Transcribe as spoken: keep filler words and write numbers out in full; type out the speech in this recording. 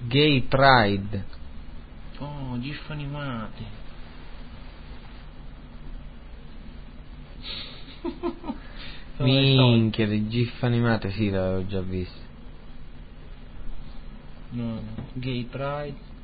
Gay Pride. Oh, gif animati. Minchia, le gif animate, sì, l'avevo già visto. No, no. Gay Pride.